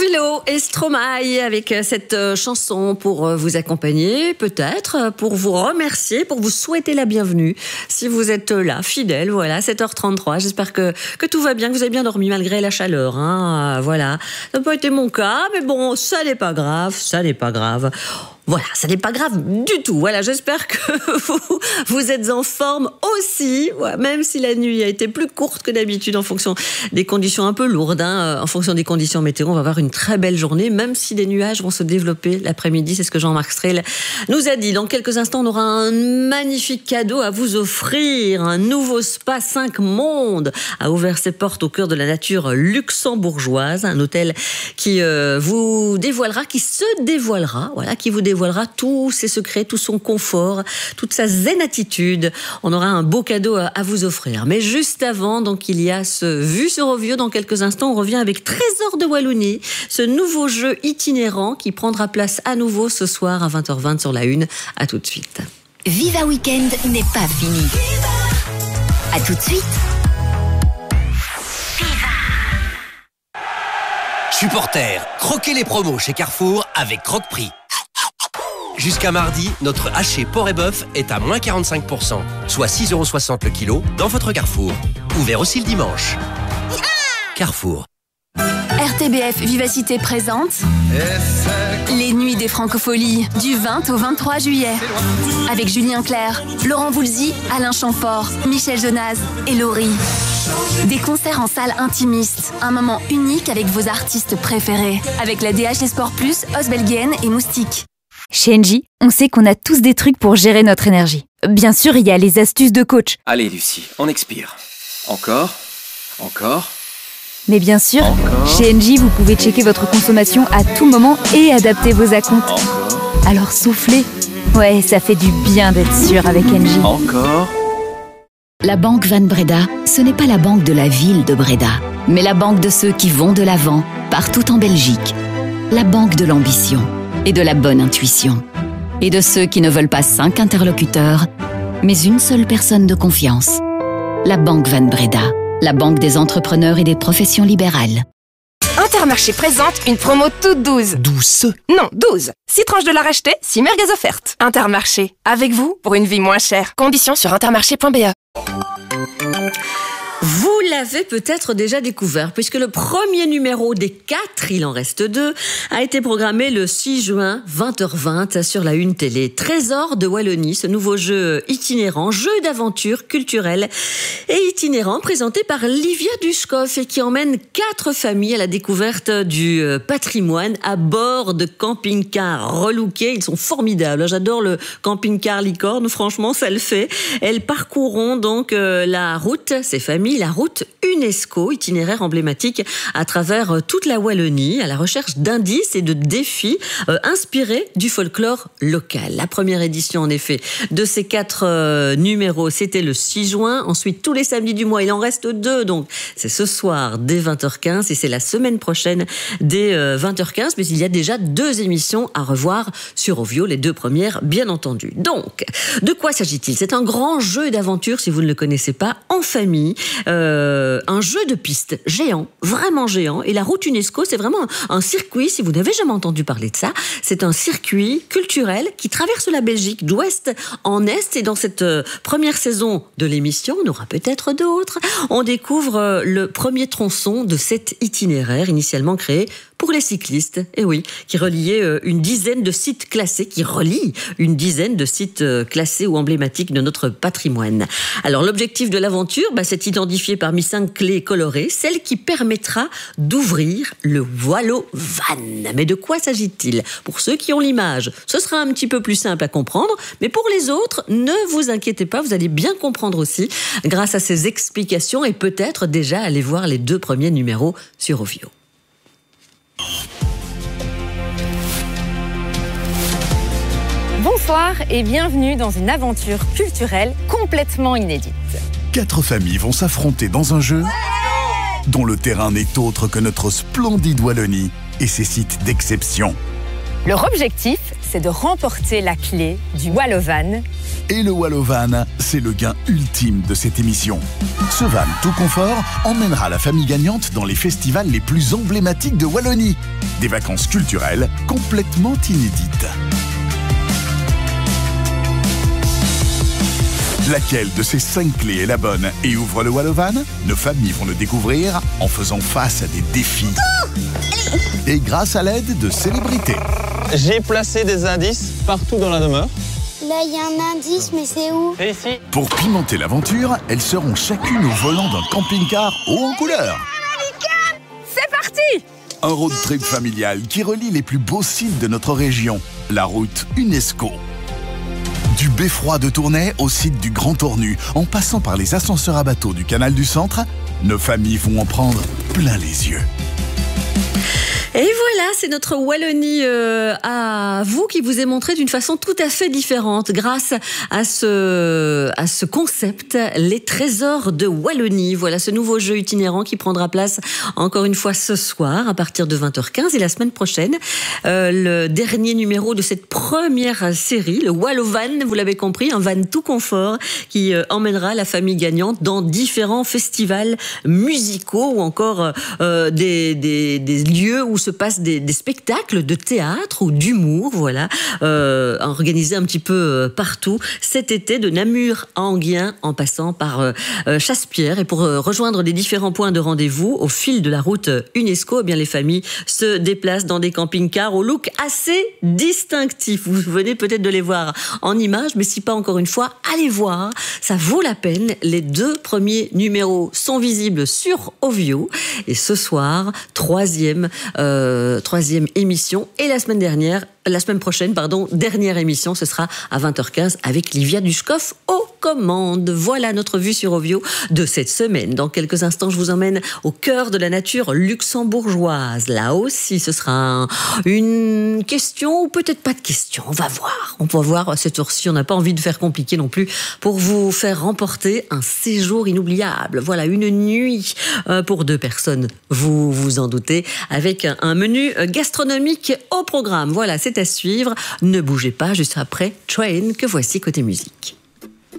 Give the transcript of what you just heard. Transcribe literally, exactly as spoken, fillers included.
Angelo et Stromae avec cette chanson pour vous accompagner, peut-être, pour vous remercier, pour vous souhaiter la bienvenue. Si vous êtes là, fidèle, voilà, sept heures trente-trois. J'espère que, que tout va bien, que vous avez bien dormi malgré la chaleur. Hein, voilà. Ça n'a pas été mon cas, mais bon, ça n'est pas grave, ça n'est pas grave. Voilà, ça n'est pas grave du tout. Voilà, j'espère que vous, vous êtes en forme aussi, ouais, même si la nuit a été plus courte que d'habitude en fonction des conditions un peu lourdes, hein, en fonction des conditions météo. On va avoir une très belle journée, même si des nuages vont se développer l'après-midi. C'est ce que Jean-Marc Strehl nous a dit. Dans quelques instants, on aura un magnifique cadeau à vous offrir. Un nouveau spa cinq mondes a ouvert ses portes au cœur de la nature luxembourgeoise. Un hôtel qui euh, vous dévoilera, qui se dévoilera, voilà, qui vous dévoilera Voilà, tous ses secrets, tout son confort, toute sa zen attitude. On aura un beau cadeau à, à vous offrir. Mais juste avant, donc, il y a ce Vue sur Ovio. Dans quelques instants, on revient avec Trésor de Wallonie, ce nouveau jeu itinérant qui prendra place à nouveau ce soir à vingt heures vingt sur la Une. À tout de suite. Viva Weekend n'est pas fini. À tout de suite. Supporters, croquez les promos chez Carrefour avec Croque-Prix. Jusqu'à mardi, notre haché porc et bœuf est à moins quarante-cinq pour cent, soit six euros soixante le kilo dans votre Carrefour. Ouvert aussi le dimanche. Carrefour. R T B F Vivacité présente les Nuits des Francopholies du vingt au vingt-trois juillet avec Julien Clerc, Laurent Voulzy, Alain Chamfort, Michel Jonas et Laurie. Des concerts en salle intimiste, un moment unique avec vos artistes préférés, avec la D H des Sports Plus, Osbelguen et Moustique. Chez Engie, on sait qu'on a tous des trucs pour gérer notre énergie. Bien sûr, il y a les astuces de coach. Allez Lucie, on expire. Encore, encore. Mais bien sûr, encore. Chez Engie, vous pouvez checker votre consommation à tout moment et adapter vos acomptes. Encore. Alors soufflez. Ouais, ça fait du bien d'être sûr avec Engie. Encore. La banque Van Breda, ce n'est pas la banque de la ville de Breda, mais la banque de ceux qui vont de l'avant, partout en Belgique. La banque de l'ambition et de la bonne intuition. Et de ceux qui ne veulent pas cinq interlocuteurs, mais une seule personne de confiance. La banque Van Breda, la banque des entrepreneurs et des professions libérales. Intermarché présente une promo toute douze. Douce. Non, douze. six tranches de la racheter, six merguez offertes. Intermarché, avec vous pour une vie moins chère. Conditions sur intermarché point b e. Vous l'avez peut-être déjà découvert, puisque le premier numéro des quatre, il en reste deux, a été programmé le six juin, vingt heures vingt, sur la Une télé. Trésor de Wallonie, ce nouveau jeu itinérant, jeu d'aventure culturel et itinérant, présenté par Livia Duschkoff, et qui emmène quatre familles à la découverte du patrimoine à bord de camping-cars relookés. Ils sont formidables. J'adore le camping-car licorne, franchement, ça le fait. Elles parcourront donc la route, ces familles, la route UNESCO, itinéraire emblématique à travers toute la Wallonie, à la recherche d'indices et de défis euh, inspirés du folklore local. La première édition, en effet, de ces quatre euh, numéros, c'était le six juin. Ensuite, tous les samedis du mois, il en reste deux. Donc, c'est ce soir dès vingt heures quinze et c'est la semaine prochaine dès euh, vingt heures quinze. Mais il y a déjà deux émissions à revoir sur Ovio, les deux premières, bien entendu. Donc, de quoi s'agit-il ? C'est un grand jeu d'aventure, si vous ne le connaissez pas, en famille. Euh, un jeu de piste géant, vraiment géant. Et la route UNESCO, c'est vraiment un, un circuit, si vous n'avez jamais entendu parler de ça, c'est un circuit culturel qui traverse la Belgique d'ouest en est. Et dans cette euh, première saison de l'émission, on aura peut-être d'autres, on découvre euh, le premier tronçon de cet itinéraire initialement créé pour les cyclistes, et oui, qui reliait euh, une dizaine de sites classés, qui relie une dizaine de sites euh, classés ou emblématiques de notre patrimoine. Alors l'objectif de l'aventure, bah, c'est identifié parmi cinq clés colorées, celle qui permettra d'ouvrir le Wallo Van. Mais de quoi s'agit-il ? Pour ceux qui ont l'image, ce sera un petit peu plus simple à comprendre, mais pour les autres, ne vous inquiétez pas, vous allez bien comprendre aussi grâce à ces explications et peut-être déjà aller voir les deux premiers numéros sur Ovio. Bonsoir et bienvenue dans une aventure culturelle complètement inédite. Quatre familles vont s'affronter dans un jeu dont le terrain n'est autre que notre splendide Wallonie et ses sites d'exception. Leur objectif, c'est de remporter la clé du Wallo Van Et le Wallovan, c'est le gain ultime de cette émission. Ce van tout confort emmènera la famille gagnante dans les festivals les plus emblématiques de Wallonie. Des vacances culturelles complètement inédites. Laquelle de ces cinq clés est la bonne et ouvre le Wallovan? Nos familles vont le découvrir en faisant face à des défis. Et grâce à l'aide de célébrités. J'ai placé des indices partout dans la demeure. Là, il y a un indice, mais c'est où? C'est ici. Pour pimenter l'aventure, elles seront chacune au volant d'un camping-car haut en couleur. C'est parti! Un road trip familial qui relie les plus beaux sites de notre région, la route UNESCO. Du beffroi de Tournai au site du Grand Tornu, en passant par les ascenseurs à bateau du canal du Centre, nos familles vont en prendre plein les yeux. Et voilà, c'est notre Wallonie euh, à vous qui vous est montré d'une façon tout à fait différente grâce à ce, à ce concept, les trésors de Wallonie. Voilà ce nouveau jeu itinérant qui prendra place encore une fois ce soir à partir de vingt heures quinze et la semaine prochaine. Euh, le dernier numéro de cette première série, le Wallovan, vous l'avez compris, un van tout confort qui euh, emmènera la famille gagnante dans différents festivals musicaux ou encore euh, des, des, des lieux où se passent des, des spectacles de théâtre ou d'humour, voilà, euh, organisés un petit peu euh, partout cet été, de Namur à Enghien, en passant par euh, euh, Chassepierre. Et pour euh, rejoindre les différents points de rendez-vous au fil de la route UNESCO, eh bien les familles se déplacent dans des camping-cars au look assez distinctif. Vous venez peut-être de les voir en images, mais si pas encore une fois, allez voir, ça vaut la peine. Les deux premiers numéros sont visibles sur Ovio. Et ce soir, troisième euh, Euh, troisième émission, et la semaine dernière, la semaine prochaine, pardon, dernière émission, ce sera à vingt heures quinze avec Livia Dushkoff aux commandes. Voilà notre vue sur Ovio de cette semaine. Dans quelques instants, je vous emmène au cœur de la nature luxembourgeoise. Là aussi, ce sera un, une question, ou peut-être pas de question. On va voir. On va voir cette heure-ci. On n'a pas envie de faire compliqué non plus pour vous faire remporter un séjour inoubliable. Voilà, une nuit euh, pour deux personnes. Vous vous en doutez, avec un, un menu gastronomique au programme. Voilà, c'est à suivre. Ne bougez pas, juste après Train, que voici côté musique.